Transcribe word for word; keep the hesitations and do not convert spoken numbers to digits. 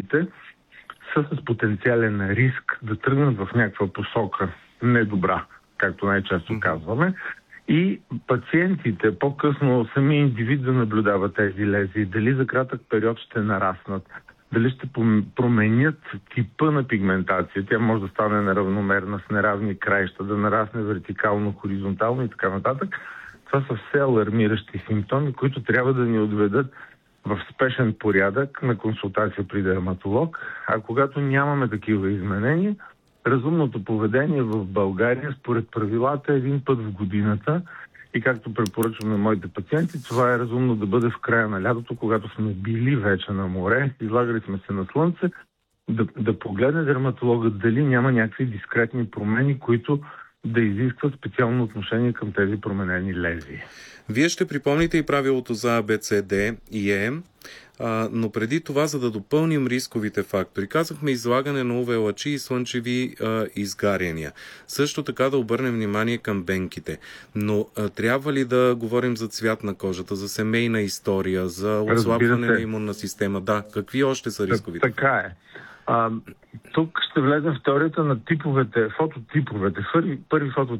пациентите са с потенциален риск да тръгнат в някаква посока недобра, както най-често mm-hmm. казваме. И пациентите по-късно самия индивид да наблюдава тези лезии, дали за кратък период ще нараснат, дали ще променят типа на пигментация. Тя може да стане неравномерна, с неравни краища, да нарасне вертикално, хоризонтално и така нататък. Това са все алармиращи симптоми, които трябва да ни отведат в спешен порядък на консултация при дерматолог. А когато нямаме такива изменения, разумното поведение в България според правилата е един път в годината и както препоръчвам на моите пациенти, това е разумно да бъде в края на лятото, когато сме били вече на море, излагали сме се на слънце, да, да погледне дерматолога дали няма някакви дискретни промени, които да изискват специално отношение към тези променени лезии. Вие ще припомните и правилото за А, Б, С, Д и Е, а, но преди това, за да допълним рисковите фактори, казахме излагане на ю ви лъчи и слънчеви а, изгаряния. Също така да обърнем внимание към бенките. Но а, трябва ли да говорим за цвят на кожата, за семейна история, за отслабване на имунна система? Да, какви още са рисковите? Така е. А, тук ще влезем в теорията на типовете, фототиповете. Първи, първи фототип